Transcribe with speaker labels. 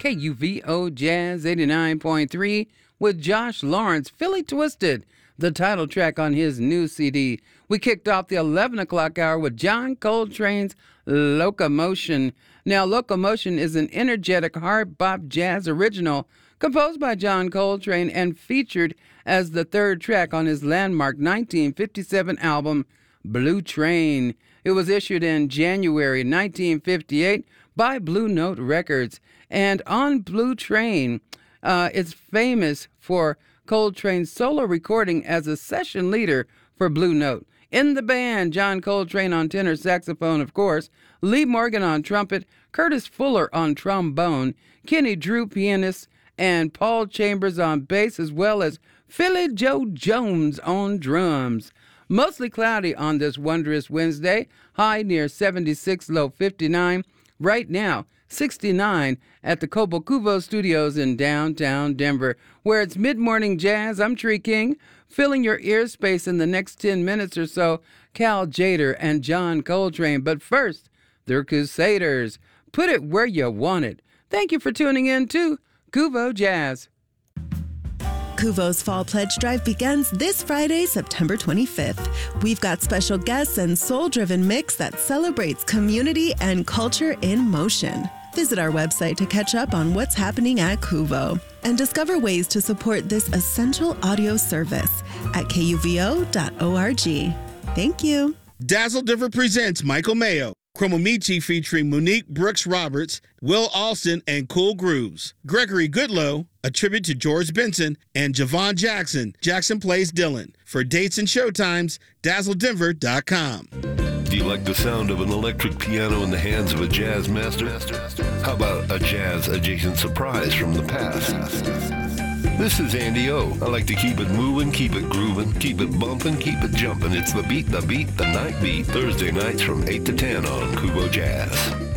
Speaker 1: KUVO Jazz 89.3 with Josh Lawrence, Philly Twisted, the title track on his new CD. We kicked off the 11 o'clock hour with John Coltrane's Locomotion. Now, Locomotion is an energetic hard bop jazz original composed by John Coltrane and featured as the third track on his landmark 1957 album, Blue Train. It was issued in January 1958 by Blue Note Records. And on Blue Train, it's famous for Coltrane's solo recording as a session leader for Blue Note. In the band, John Coltrane on tenor saxophone, of course, Lee Morgan on trumpet, Curtis Fuller on trombone, Kenny Drew pianist, and Paul Chambers on bass, as well as Philly Joe Jones on drums. Mostly cloudy on this wondrous Wednesday, high near 76, low 59. Right now, 69 at the Cobo Studios in downtown Denver, where it's mid-morning jazz. I'm Tree King, filling your ear space in the next 10 minutes or so, Cal Tjader and John Coltrane. But first, they're Crusaders. Put it where you want it. Thank you for tuning in to Kuvo Jazz.
Speaker 2: Kuvo's Fall Pledge Drive begins this Friday, September 25th. We've got special guests and soul-driven mix that celebrates community and culture in motion. Visit our website to catch up on what's happening at Kuvo and discover ways to support this essential audio service at kuvo.org. Thank you.
Speaker 3: Dazzle Denver presents Michael Mayo, Chromomichi featuring Monique Brooks Roberts, Will Alston, and Cool Grooves. Gregory Goodlow, a tribute to George Benson, and Javon Jackson. Jackson plays Dylan. For dates and showtimes, dazzledenver.com.
Speaker 4: Do you like the sound of an electric piano in the hands of a jazz master? How about a jazz-adjacent surprise from the past? This is Andy O. I like to keep it moving, keep it grooving, keep it bumping, keep it jumping. It's the beat, the night beat. Thursday nights from 8 to 10 on Kuvo Jazz.